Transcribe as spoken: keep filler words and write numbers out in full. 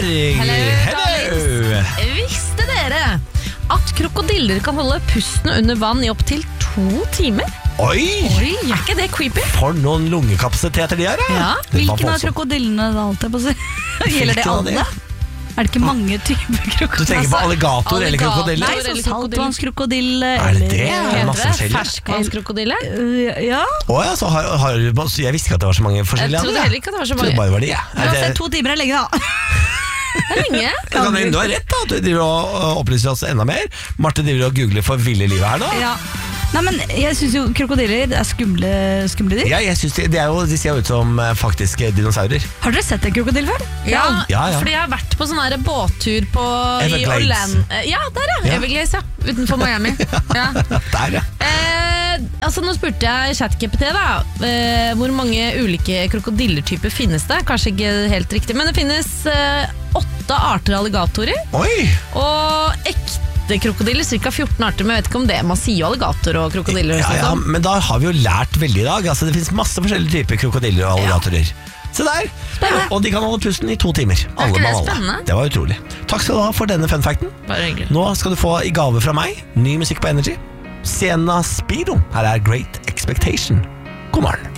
Hello, Hello. Visste dere at krokodiller kan holde pusten under vann i opp til to timer? Oi! Oi, er ikke det creepy? For noen lungekapasiteter de har, Ja, Det var Hvilken av voldsomt. krokodillene da, alt jeg på å si? Gjelder det Hvilken av alle? Er det ikke mange typer Du krokodiller? tenker på alligator eller alligator. krokodiller? Nei, eller så saltvannskrokodille. Er det det? eller- Er det masse Heter det forskjellig? ferskvannskrokodille? Uh, Ja. Å ja, så har, har, så jeg visste ikke at det var så mange Jeg forskjellige. trodde andre. heller ikke at det var så Jeg trodde mange. bare var det, ja. Er Uansett, det, to timer er lenge, da. Det er lenge. det kan hende du har rett, da. At du driver og og opplyser oss enda mer. Marte driver og googler for ville livet her nå. Ja. Nei, men jeg synes jo krokodiller er skumle, skumle dyr. Ja, jeg synes de, de, er jo, de ser jo ut som eh, faktiske dinosaurer. Har dere sett en krokodille før? Ja, Ja, ja. fordi jeg har vært på sånn her båttur på i Everglades. Orlando. Ja, der ja. Ja. Everglades, ja. Utenfor Miami. Ja. Der, ja. Eh, altså Nå spurte jeg ChatGPT da eh, hvor mange ulike krokodillertyper finnes det. Kanskje ikke helt riktig, men det finnes eh, åtte arter alligatorer. Oi! Og ekte krokodiller, ca. fjorten arter. Men jeg vet ikke om det. Man sier jo alligator og krokodiller. Ja, ja, sånn. men da har vi jo lært veldig i dag. Altså, det finnes masse forskjellige typer krokodiller og alligatorer. Se der! Og de kan holde pusten i to timer. Alle ikke det mann alle. spennende? Det var utrolig. Takk skal du ha for denne funfacten. Bare hyggelig. Nå skal du få i gave fra meg ny musikk på Energy. Sienna Speedo. Her er Great Expectation. God morgen.